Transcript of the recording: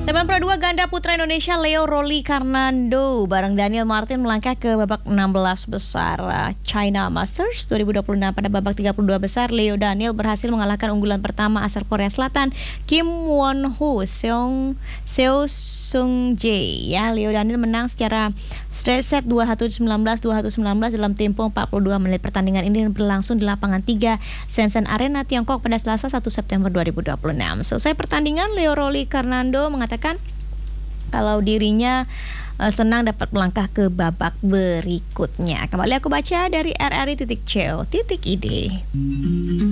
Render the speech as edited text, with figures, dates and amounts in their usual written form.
Teman Pro 2 ganda putra Indonesia Leo Rolly Karnando bareng Daniel Martin melangkah ke babak 16 besar China Masters 2026. Pada babak 32 besar, Leo Daniel berhasil mengalahkan unggulan pertama asal Korea Selatan Kim Won Ho Seo Sung Jae. Leo Daniel menang secara straight set 2-1 19 2-1 19 dalam tempo 42 menit. Pertandingan ini berlangsung di lapangan 3 Shenzhen Arena Tiongkok pada Selasa 1 September 2026. Selesai pertandingan, Leo Rolly Karnando mengatakan kalau dirinya senang dapat melangkah ke babak berikutnya. Kembali aku baca dari rri.co.id.